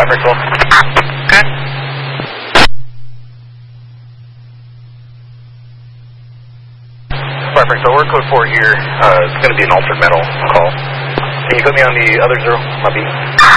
primary 12. Okay. Primary 12, we're code 4 here. It's going to be an altered metal call. Can you put me on the other 0? My B.